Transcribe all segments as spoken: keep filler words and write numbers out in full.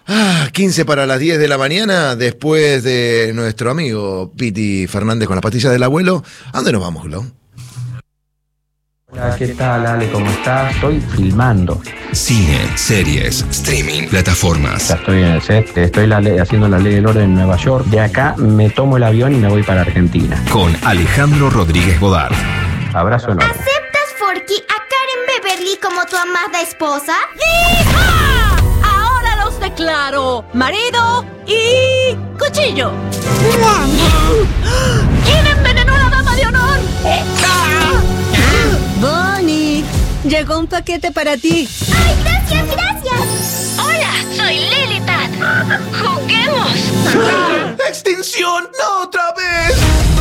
Ah, quince para las diez de la mañana, después de nuestro amigo Piti Fernández con las pastillas del abuelo. ¿A dónde nos vamos, Glo? Hola, ¿qué tal, Ale? ¿Cómo estás? Estoy filmando. Cine, series, streaming, plataformas. Ya estoy en el set, estoy la ley, haciendo la ley del orden en Nueva York. De acá me tomo el avión y me voy para Argentina. Con Alejandro Rodríguez Godard. Abrazo enorme. ¿Aceptas, Forky, a Karen Beverly como tu amada esposa? ¡Hija! Ahora los declaro marido y cuchillo. ¿Quién envenenó a la dama de honor? Bonnie, llegó un paquete para ti. ¡Ay, gracias, gracias! Hola, soy Lily Pat. ¡Juguemos! ¡Extinción! ¡No otra vez!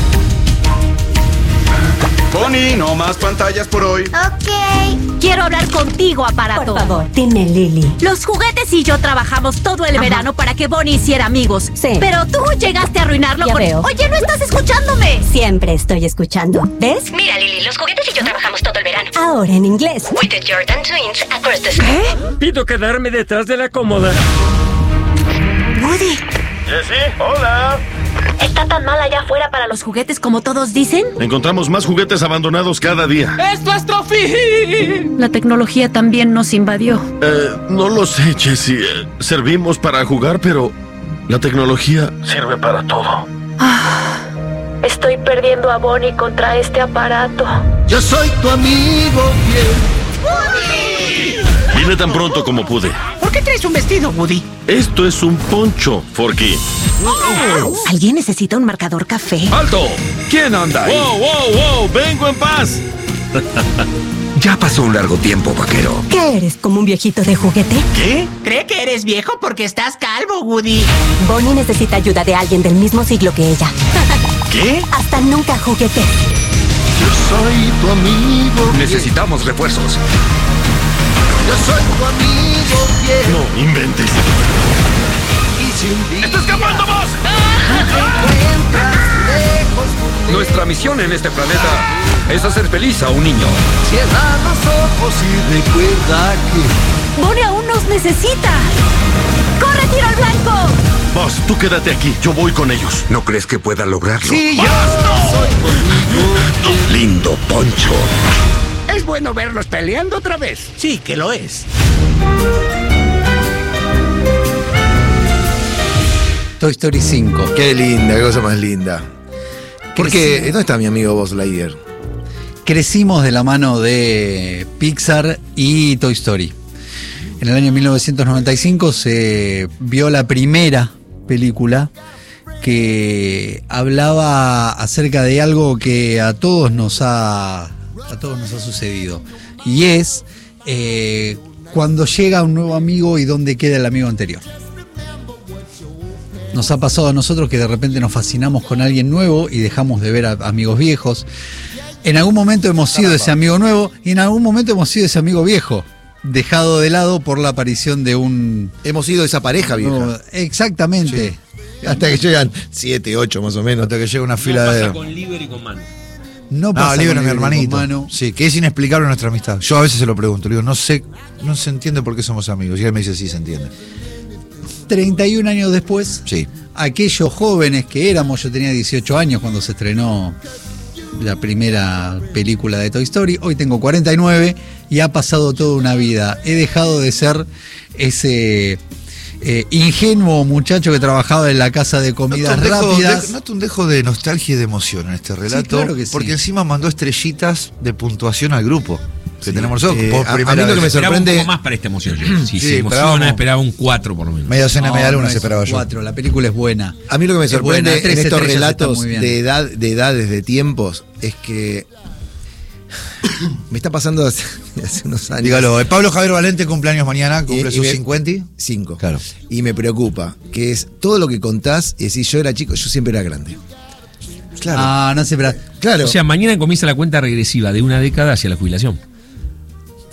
Bonnie, no más pantallas por hoy. Ok. Quiero hablar contigo, aparato. Por favor, dime, Lily. Los juguetes y yo trabajamos todo el Ajá. verano para que Bonnie hiciera amigos. Sí. Pero tú llegaste a arruinarlo Ya con... veo. Oye, ¿no estás escuchándome? Siempre estoy escuchando. ¿Ves? Mira, Lily, los juguetes y yo trabajamos todo el verano. Ahora en inglés. With the Jordan Twins across the sky. Pido quedarme detrás de la cómoda. Woody, Jessie, hola. ¿está tan mal allá afuera para los juguetes como todos dicen? Encontramos más juguetes abandonados cada día. ¡Es nuestro fin! La tecnología también nos invadió. Eh, no lo sé, Jessie. Eh, servimos para jugar, pero la tecnología sirve para todo. Estoy perdiendo a Bonnie contra este aparato. Yo soy tu amigo fiel. Vine tan pronto como pude. ¿Por qué traes un vestido, Woody? Esto es un poncho, Forky. ¿Alguien necesita un marcador café? ¡Alto! ¿Quién anda ahí? ¡Wow, wow, wow! ¡Vengo en paz! Ya pasó un largo tiempo, vaquero. ¿Qué eres, como un viejito de juguete? ¿Qué? Cree que eres viejo porque estás calvo, Woody. Bonnie necesita ayuda de alguien del mismo siglo que ella. ¿Qué? Hasta nunca juguete. Yo soy tu amigo fiel. Necesitamos refuerzos. Yo soy tu amigo fiel. No inventes. Y si un día ¡Está escapando vos! te encuentras lejos de mí, Nuestra misión en este planeta es hacer feliz a un niño. cierra los ojos y recuerda que Bonnie aún nos necesita. ¡Corre, tiro al blanco! Vos, tú quédate aquí. Yo voy con ellos. ¿No crees que pueda lograrlo? sí, yo soy tu amigo. Lindo poncho. Es bueno verlos peleando otra vez. Sí, que lo es. Toy Story cinco. Qué linda, qué cosa más linda. Porque, ¿dónde está mi amigo Buzz Lightyear? Crecimos de la mano de Pixar y Toy Story. En el año mil novecientos noventa y cinco se vio la primera película que hablaba acerca de algo que a todos nos ha, a todos nos ha sucedido. Y es eh, cuando llega un nuevo amigo y dónde queda el amigo anterior. Nos ha pasado a nosotros que de repente nos fascinamos con alguien nuevo y dejamos de ver a amigos viejos. En algún momento hemos sido ese amigo nuevo y en algún momento hemos sido ese amigo viejo, dejado de lado por la aparición de un... Hemos sido esa pareja vieja. No, exactamente. Sí. Hasta que llegan siete, ocho más o menos. Hasta que llega una fila de... con Liber y con Manu. No No, pasa Liber con es mi Liber y con hermanito. Manu. Sí, que es inexplicable nuestra amistad. Yo a veces se lo pregunto, le digo, no sé, no se entiende por qué somos amigos. Y él me dice, sí, se entiende. treinta y un años después, Sí. aquellos jóvenes que éramos, yo tenía dieciocho años cuando se estrenó la primera película de Toy Story, hoy tengo cuarenta y nueve y ha pasado toda una vida. He dejado de ser ese eh, ingenuo muchacho que trabajaba en la casa de comidas Noto un dejo- rápidas. de- noto un dejo de nostalgia y de emoción en este relato. claro que sí. Porque encima mandó estrellitas de puntuación al grupo que Sí. tenemos nosotros Eh, por a- a primera mí lo que me vez. Esperaba un sorprende- poco más para esta emoción. Yo. Si Sí, se emociona, esperábamos- esperaba un cuatro por lo menos. Media docena, media luna no se es esperaba yo. cuatro, la película es buena. A mí lo que me Es sorprende buena, tres en estos estrellas está relatos muy bien. de edad, de edades, de tiempos, es que me está pasando hace, hace unos años. Dígalo, eh, Pablo Javier Valente cumpleaños mañana, cumple Y- y sus me- cincuenta. Cinco. Claro. Y me preocupa, que es todo lo que contás, y si yo era chico, yo siempre era grande. Claro. Ah, no sé, pero Claro. O sea, mañana comienza la cuenta regresiva de una década hacia la jubilación.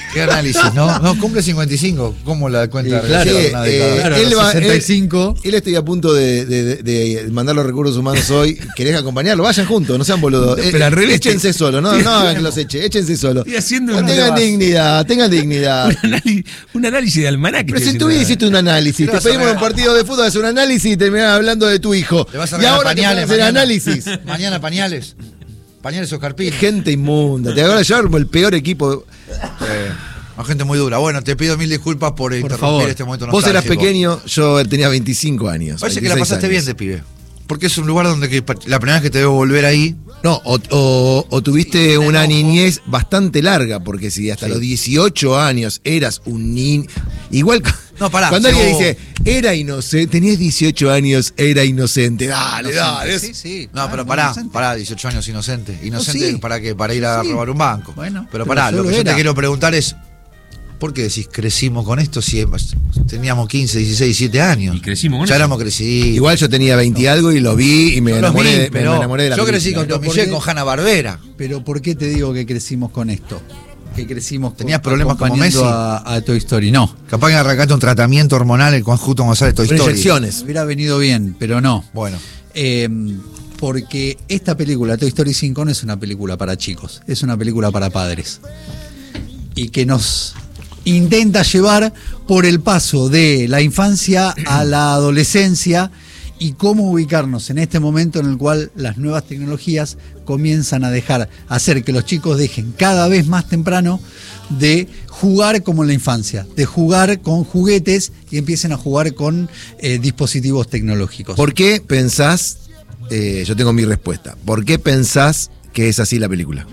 ¿Qué análisis? No, no cumple cincuenta y cinco. ¿Cómo la cuenta? Sí, claro, Sí, regresiva? eh, claro, él los va- sesenta y cinco. Él, él estoy a punto de, de- de- de mandar los recursos humanos hoy. ¿Querés acompañarlo? Vayan juntos, no sean boludos. Pero al revés, Échense te- solo, no, no hagan que los eche, échense solo. Estoy haciendo No un- tengan dignidad, tengan dignidad. un, análisis, un análisis de almanaque. Pero estoy si tú haciendo. hiciste un análisis, Te te vas a pedimos regalar- un partido de fútbol, hacer un análisis y terminás hablando de tu hijo. Le vas a Y regalar ahora te pañales pones a hacer mañana. análisis. Mañana pañales. Pañales o carpines. Gente inmunda, te agarra yo como el peor equipo. Eh, no, gente muy dura. Bueno, te pido mil disculpas por, interrumpir favor. este momento Vos eras nostálgico. pequeño, yo tenía veinticinco años. Parece que la veintiséis pasaste bien años. de pibe. Porque es un lugar donde que, la primera vez que te veo volver ahí. No, o, o- o tuviste Sí, una enojo. niñez bastante larga, porque si hasta Sí. los dieciocho años eras un niño. Igual cu- No, pará, cuando alguien llegó- dice, era inocente, tenías dieciocho años, era inocente. Dale, dale. Sí, sí. No, claro, pero muy pará, inocente. pará, dieciocho años inocente. ¿Inocente No, sí. para qué? Para ir a Sí. robar un banco. Bueno, pero pero pará, yo lo lo que yo era. te quiero preguntar es, ¿por qué decís crecimos con esto si teníamos quince, dieciséis, diecisiete años? Y crecimos con Ya eso. éramos crecidos. Igual yo tenía veinte y algo y lo vi y me, Yo los enamoré, vi, de- me pero enamoré de la yo crecí película. con Pero Tommy ¿por Jerry, qué? con Hanna Barbera. Pero ¿por qué te digo que crecimos con esto? Que crecimos con- ¿Tenías problemas como acompañando Messi? A, a Toy Story. No. Capaz que arrancaste un tratamiento hormonal el conjunto González Toy Story. Proyecciones. Hubiera venido bien, pero no. Bueno, Eh, porque esta película, Toy Story cinco, no es una película para chicos, es una película para padres. Y que nos intenta llevar por el paso de la infancia a la adolescencia y cómo ubicarnos en este momento en el cual las nuevas tecnologías comienzan a dejar, a hacer que los chicos dejen cada vez más temprano de jugar como en la infancia, de jugar con juguetes y empiecen a jugar con eh, dispositivos tecnológicos. ¿Por qué pensás, eh, yo tengo mi respuesta, ¿por qué pensás que es así la película?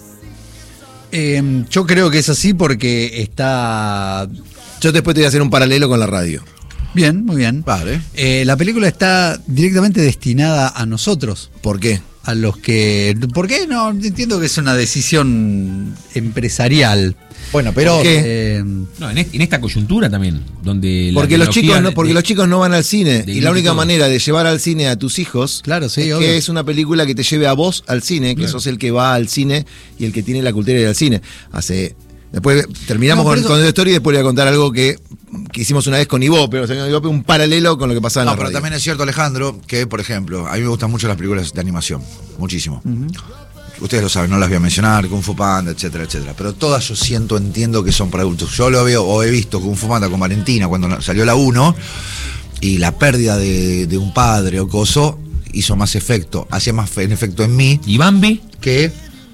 Eh, yo creo que es así porque está Yo después te voy a hacer un paralelo con la radio. bien, muy bien. vale. Eh, la película está directamente destinada a nosotros, ¿Por qué? a los que... ¿Por qué? No, entiendo que es una decisión empresarial. Bueno, pero ¿Por qué? Eh, No, en, est- en esta coyuntura también, donde la Porque los tecnología chicos no, de- porque de- los chicos no van al cine de y la única todo. manera de llevar al cine a tus hijos Claro, sí, es obvio. que es una película que te lleve a vos al cine, que Claro. sos el que va al cine y el que tiene la cultura de ir al cine. Hace después terminamos No, por con, eso- con Toy Story y después le voy a contar algo que, que hicimos una vez con Ivo, pero o sea, Ivo, un paralelo con lo que pasaba en No, la pero radio. también es cierto, Alejandro, que, por ejemplo, a mí me gustan mucho las películas de animación. Muchísimo. Ustedes lo saben, no las voy a mencionar, Kung Fu Panda, etcétera, etcétera. Pero todas yo siento, entiendo que son para adultos. Yo lo veo, o he visto Kung Fu Panda con Valentina cuando salió la uno, y la pérdida de, de un padre o coso hizo más efecto, hacía más fe- en efecto en mí ¿Y Bambi? que...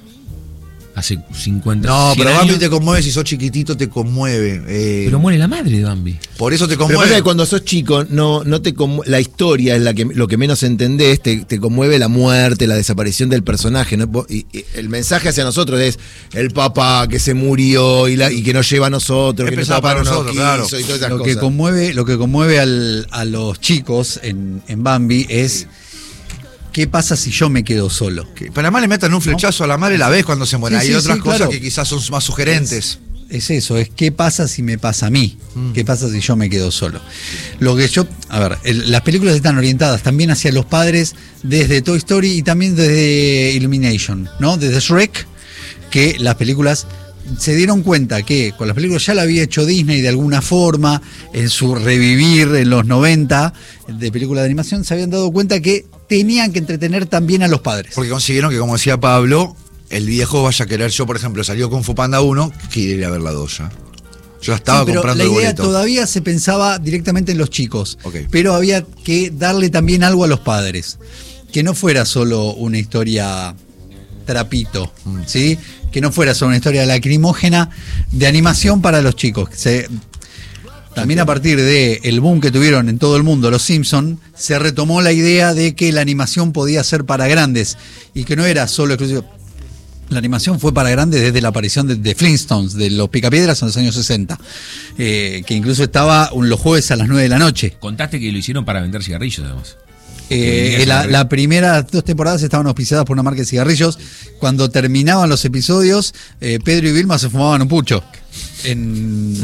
Hace cincuenta No, cien pero Bambi años, te conmueve, si sos chiquitito te conmueve. eh, Pero muere la madre de Bambi. por eso te Pero conmueve. pasa que cuando sos chico, no, no te conmu- la historia es la que lo que menos entendés, te, te conmueve la muerte, la desaparición del personaje. ¿No? Vos- Y, y el mensaje hacia nosotros es el papá que se murió y, la, y que nos lleva a nosotros, Es que pesado nuestro papá para no nos nosotros, quiso claro. y todas esas lo, que cosas. conmueve, lo que conmueve al- a los chicos en, en Bambi es ¿qué pasa si yo me quedo solo? Que para más le metan un flechazo a la madre la ves cuando se muere. Sí, Hay sí, otras sí, cosas claro. que quizás son más sugerentes. Es eso, es qué pasa si me pasa a mí, Mm. qué pasa si yo me quedo solo. Lo que yo, a ver, el- las películas están orientadas también hacia los padres desde Toy Story y también desde Illumination, ¿no? Desde Shrek, que las películas se dieron cuenta que con las películas ya la había hecho Disney de alguna forma, en su revivir en los noventa de películas de animación, se habían dado cuenta que tenían que entretener también a los padres. Porque consiguieron que, como decía Pablo, el viejo vaya a querer. Yo, por ejemplo, salió Kung Fu Panda uno, quiere ir a ver la dos ya. Yo la estaba Sí, pero comprando la el idea boleto. todavía se pensaba directamente en los chicos, Ok. pero había que darle también algo a los padres, que no fuera solo una historia trapito, Mm. ¿sí? Que no fuera solo una historia lacrimógena de animación para los chicos. Se- también a partir de el boom que tuvieron en todo el mundo los Simpson, se retomó la idea de que la animación podía ser para grandes y que no era solo exclusivo. La animación fue para grandes desde la aparición de, de Flintstones, de los Picapiedras en los años sesenta, eh, que incluso estaba un- los jueves a las nueve de la noche. Contaste que lo hicieron para vender cigarrillos, además. Eh, la, la primera dos temporadas estaban auspiciadas por una marca de cigarrillos. Cuando terminaban los episodios, eh, Pedro y Vilma se fumaban un pucho. En...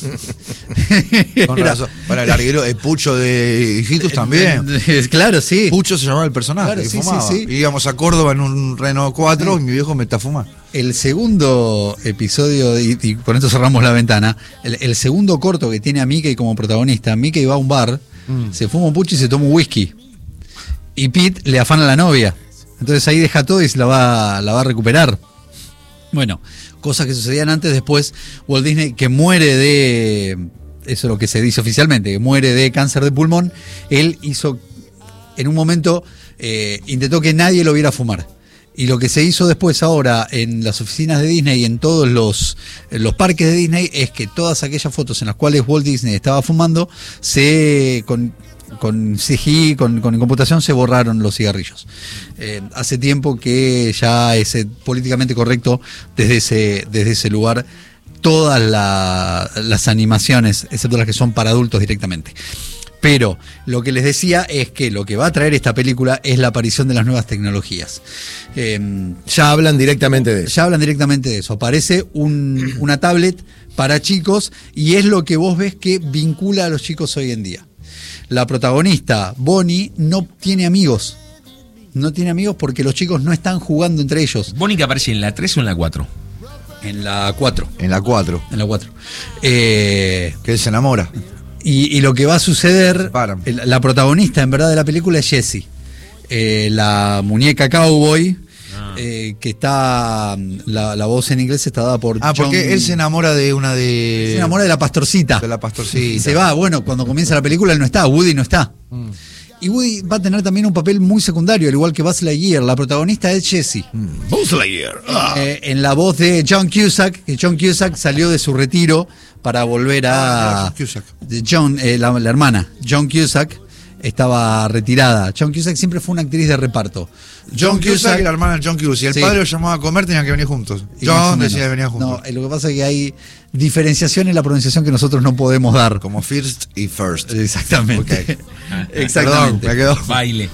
Con razón. Para el larguero, el Pucho de Hijitus también. Claro, sí. Pucho se llamaba el personaje. Claro, que sí, fumaba. sí, sí. Íbamos a Córdoba en un Renault cuatro sí. Y mi viejo me está a fumar. El segundo episodio, y, y con esto cerramos la ventana, el, el segundo corto que tiene a Mickey como protagonista. Mickey va a un bar, mm. se fuma un pucho y se toma un whisky. Y Pete le afana a la novia. Entonces ahí deja todo y se la va, la va a recuperar. Bueno, cosas que sucedían antes. Después Walt Disney, que muere de, eso es lo que se dice oficialmente, que muere de cáncer de pulmón. Él hizo, en un momento, eh, intentó que nadie lo viera fumar. Y lo que se hizo después ahora en las oficinas de Disney y en todos los, en los parques de Disney es que todas aquellas fotos en las cuales Walt Disney estaba fumando, se con, con C G I, con, con computación, se borraron los cigarrillos. Eh, hace tiempo que ya es eh, políticamente correcto desde ese, desde ese lugar todas la, las animaciones, excepto las que son para adultos directamente. Pero lo que les decía es que lo que va a traer esta película es la aparición de las nuevas tecnologías. Eh, ya hablan directamente de eso. Ya hablan directamente de eso. Aparece un, una tablet para chicos y es lo que vos ves que vincula a los chicos hoy en día. La protagonista, Bonnie, no tiene amigos. No tiene amigos porque los chicos no están jugando entre ellos. ¿Bonnie que aparece en la tres o en la cuatro? En la cuatro. En la cuatro. En la cuatro. Eh, que él se enamora. Y, y lo que va a suceder, el, la protagonista en verdad de la película es Jessie, eh, la muñeca cowboy, ah. eh, que está, la, la voz en inglés está dada por Ah, John, porque él se enamora de una de... Se enamora de la pastorcita. De la pastorcita. Y se va, bueno, cuando comienza la película él no está, Woody no está. Mm. Y Woody va a tener también un papel muy secundario, al igual que Buzz Lightyear. La protagonista es Jessie. Mm. Buzz Lightyear. Ah. Eh, en la voz de John Cusack, que John Cusack salió de su retiro para volver a... Ah, Cusack. John, eh, la, la hermana, John Cusack, estaba retirada. John Cusack siempre fue una actriz de reparto. John, John Cusack y la hermana de John Cusack. Si el sí. padre lo llamaba a comer, tenían que venir juntos. Y John decía que venían juntos. No, lo que pasa es que hay diferenciación en la pronunciación que nosotros no podemos dar. Como first y first. Exactamente. Okay. Exactamente. Perdón, me quedó. Baile.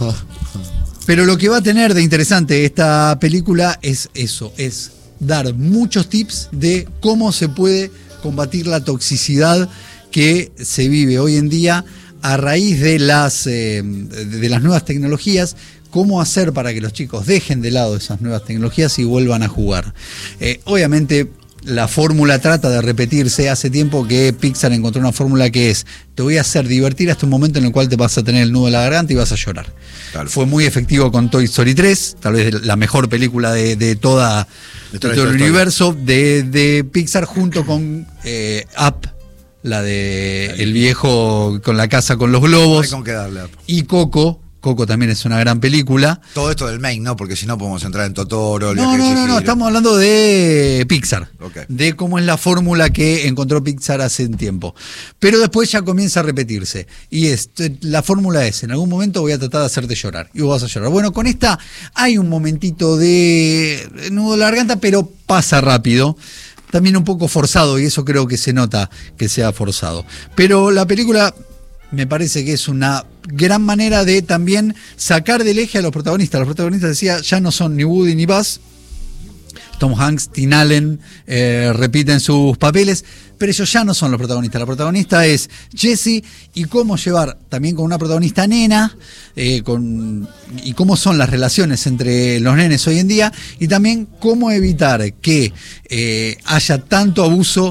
Pero lo que va a tener de interesante esta película es eso, es dar muchos tips de cómo se puede combatir la toxicidad que se vive hoy en día a raíz de las, eh, de las nuevas tecnologías. Cómo hacer para que los chicos dejen de lado esas nuevas tecnologías y vuelvan a jugar. Eh, obviamente la fórmula trata de repetirse. Hace tiempo que Pixar encontró una fórmula que es: te voy a hacer divertir hasta un momento en el cual te vas a tener el nudo en la garganta y vas a llorar. Claro. Fue muy efectivo con Toy Story tres, tal vez la mejor película de, de, toda, de, toda de todo el universo de, de Pixar, junto con eh, Up, la de el viejo con la casa con los globos. Hay con qué darle Up. Y Coco. Coco también es una gran película. Todo esto del main, ¿no? Porque si no podemos entrar en Totoro. No, no, no, no, estamos hablando de Pixar. Okay. De cómo es la fórmula que encontró Pixar hace un tiempo. Pero después ya comienza a repetirse. Y es, la fórmula es: en algún momento voy a tratar de hacerte llorar. Y vos vas a llorar. Bueno, con esta hay un momentito de nudo en la garganta, pero pasa rápido. También un poco forzado, y eso creo que se nota que sea forzado. Pero la película me parece que es una gran manera de también sacar del eje a los protagonistas. Los protagonistas, decía, ya no son ni Woody ni Buzz. Tom Hanks, Tim Allen eh, repiten sus papeles, pero ellos ya no son los protagonistas. La protagonista es Jessie, y cómo llevar también con una protagonista nena, eh, con, y cómo son las relaciones entre los nenes hoy en día, y también cómo evitar que eh, haya tanto abuso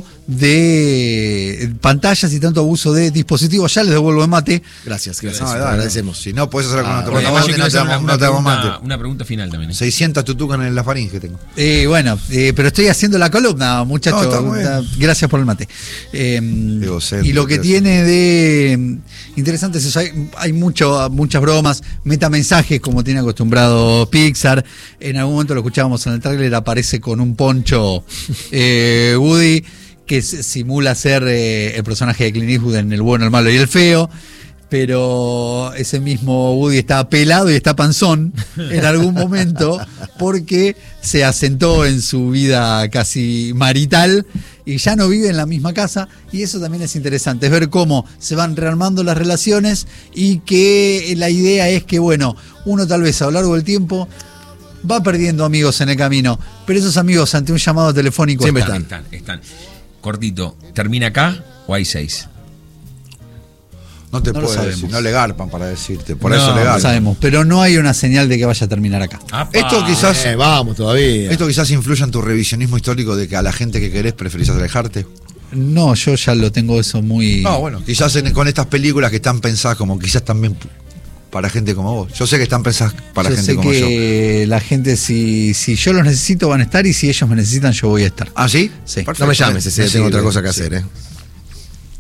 de pantallas y tanto abuso de dispositivos. Ya les devuelvo el mate. Gracias, gracias. No, te dale, agradecemos. Si no puedes hacer con Ah, otro bueno, mate, yo no quiero te hacer damos una, no te damos una mate. pregunta, una pregunta final también. ¿eh? seiscientas tutucan en la faringe tengo. Eh, bueno, eh, pero estoy haciendo la columna, muchachos. No, está muy bien. Gracias por el mate. Eh, y lo que tiene de interesante es eso. Hay, hay mucho, muchas bromas, metamensajes, como tiene acostumbrado Pixar. En algún momento lo escuchábamos en el tráiler, aparece con un poncho eh, Woody, que simula ser eh, el personaje de Clint Eastwood en El bueno, el malo y el feo. pero ese mismo Woody está pelado y está panzón en algún momento porque se asentó en su vida casi marital y ya no vive en la misma casa, y eso también es interesante, es ver cómo se van rearmando las relaciones y que la idea es que, bueno, uno tal vez a lo largo del tiempo va perdiendo amigos en el camino, pero esos amigos ante un llamado telefónico siempre están. están. Están, están. Cortito, ¿termina acá o hay seis? No te No lo puedo sabemos. decir, no le garpan para decirte, por No, eso le no garpan. sabemos, pero no hay una señal de que vaya a terminar acá. ¡Apa! Esto quizás, Eh, vamos todavía. esto quizás influya en tu revisionismo histórico de que a la gente que querés preferís alejarte. No, yo ya lo tengo eso muy... No, bueno, quizás en- con estas películas que están pensadas como quizás también p- para gente como vos. Yo sé que están pensadas para yo gente sé como yo. que la gente, si, si yo los necesito, van a estar, y si ellos me necesitan, yo voy a estar. ¿Ah, sí? Sí. Perfecto. No me llames, ese, Me tengo sirve, otra cosa que sí. hacer, ¿eh?